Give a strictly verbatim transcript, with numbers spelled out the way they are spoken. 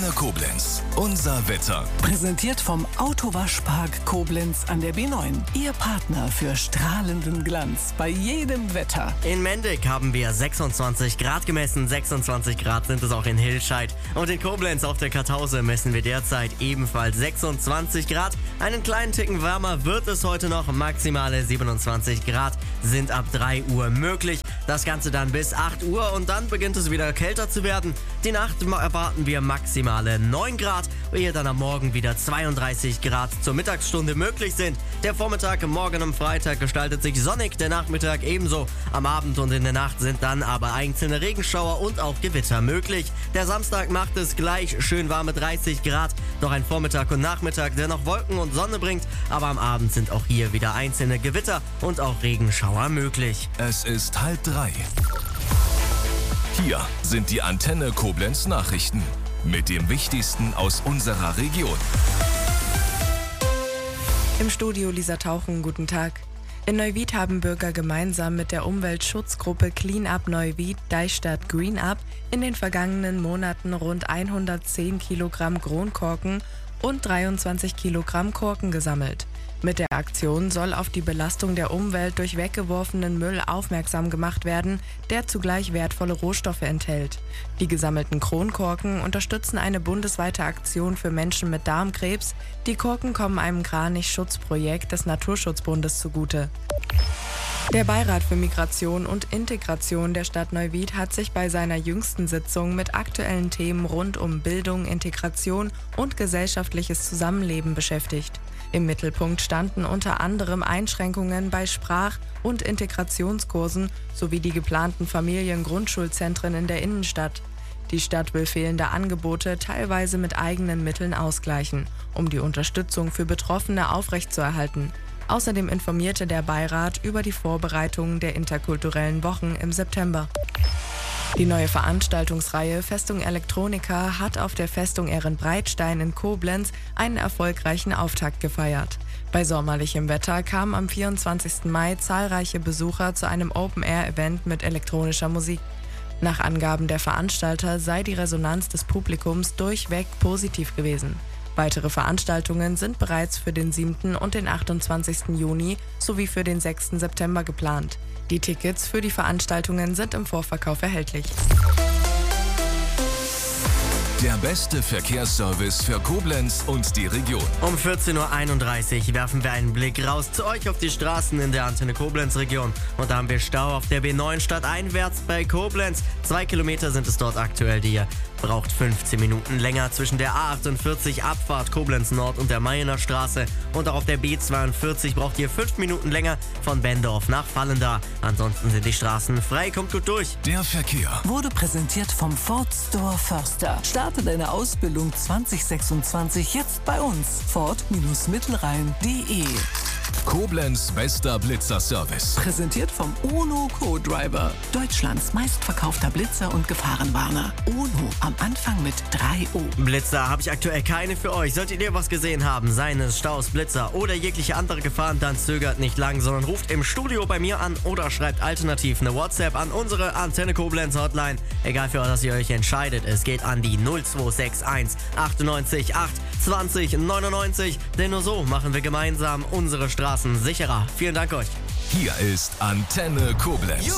Antenne Koblenz. Unser Wetter. Präsentiert vom Autowaschpark Koblenz an der B neun. Ihr Partner für strahlenden Glanz bei jedem Wetter. In Mendig haben wir sechsundzwanzig Grad gemessen. sechsundzwanzig Grad sind es auch in Hilscheid. Und in Koblenz auf der Kartause messen wir derzeit ebenfalls sechsundzwanzig Grad. Einen kleinen Ticken wärmer wird es heute noch. Maximale siebenundzwanzig Grad sind ab drei Uhr möglich. Das Ganze dann bis acht Uhr und dann beginnt es wieder kälter zu werden. Die Nacht erwarten wir maximale neun Grad, ehe dann am Morgen wieder zweiunddreißig Grad zur Mittagsstunde möglich sind. Der Vormittag morgen am Freitag gestaltet sich sonnig, der Nachmittag ebenso. Am Abend und in der Nacht sind dann aber einzelne Regenschauer und auch Gewitter möglich. Der Samstag macht es gleich schön warme dreißig Grad, doch ein Vormittag und Nachmittag, der noch Wolken und Sonne bringt, aber am Abend sind auch hier wieder einzelne Gewitter und auch Regenschauer möglich. Es ist halb drei. Hier sind die Antenne Koblenz Nachrichten mit dem Wichtigsten aus unserer Region. Im Studio Lisa Tauchen, guten Tag. In Neuwied haben Bürger gemeinsam mit der Umweltschutzgruppe Clean Up Neuwied Deichstadt Green Up in den vergangenen Monaten rund hundertzehn Kilogramm Kronkorken und dreiundzwanzig Kilogramm Korken gesammelt. Mit der Aktion soll auf die Belastung der Umwelt durch weggeworfenen Müll aufmerksam gemacht werden, der zugleich wertvolle Rohstoffe enthält. Die gesammelten Kronkorken unterstützen eine bundesweite Aktion für Menschen mit Darmkrebs. Die Korken kommen einem Kranich-Schutzprojekt des Naturschutzbundes zugute. Der Beirat für Migration und Integration der Stadt Neuwied hat sich bei seiner jüngsten Sitzung mit aktuellen Themen rund um Bildung, Integration und gesellschaftliches Zusammenleben beschäftigt. Im Mittelpunkt standen unter anderem Einschränkungen bei Sprach- und Integrationskursen sowie die geplanten Familiengrundschulzentren in der Innenstadt. Die Stadt will fehlende Angebote teilweise mit eigenen Mitteln ausgleichen, um die Unterstützung für Betroffene aufrechtzuerhalten. Außerdem informierte der Beirat über die Vorbereitungen der interkulturellen Wochen im September. Die neue Veranstaltungsreihe Festung Elektronika hat auf der Festung Ehrenbreitstein in Koblenz einen erfolgreichen Auftakt gefeiert. Bei sommerlichem Wetter kamen am vierundzwanzigsten Mai zahlreiche Besucher zu einem Open-Air-Event mit elektronischer Musik. Nach Angaben der Veranstalter sei die Resonanz des Publikums durchweg positiv gewesen. Weitere Veranstaltungen sind bereits für den siebten und den achtundzwanzigsten Juni sowie für den sechsten September geplant. Die Tickets für die Veranstaltungen sind im Vorverkauf erhältlich. Der beste Verkehrsservice für Koblenz und die Region. Um vierzehn Uhr einunddreißig werfen wir einen Blick raus zu euch auf die Straßen in der Antenne Koblenz Region. Und da haben wir Stau auf der B neun stadteinwärts bei Koblenz. Zwei Kilometer sind es dort aktuell, die ihr braucht fünfzehn Minuten länger zwischen der A achtundvierzig Abfahrt Koblenz Nord und der Mayener Straße. Und auch auf der B zweiundvierzig braucht ihr fünf Minuten länger von Bendorf nach Vallendar. Ansonsten sind die Straßen frei, kommt gut durch. Der Verkehr Wurde präsentiert vom Ford Store Förster. Starte deine Ausbildung zwanzig sechsundzwanzig jetzt bei uns. Ford Mittelrhein punkt de. Koblenz bester Blitzer-Service. Präsentiert vom UNO Co-Driver. Deutschlands meistverkaufter Blitzer und Gefahrenwarner. UNO am Anfang mit drei O. Blitzer habe ich aktuell keine für euch. Solltet ihr was gesehen haben, seien es Staus, Blitzer oder jegliche andere Gefahren, dann zögert nicht lang, sondern ruft im Studio bei mir an oder schreibt alternativ eine WhatsApp an unsere Antenne Koblenz Hotline. Egal für was ihr euch entscheidet, es geht an die null zwei sechs eins achtundneunzig acht zwanzig neunundneunzig, denn nur so machen wir gemeinsam unsere Straßen sicherer. Vielen Dank euch. Hier ist Antenne Koblenz.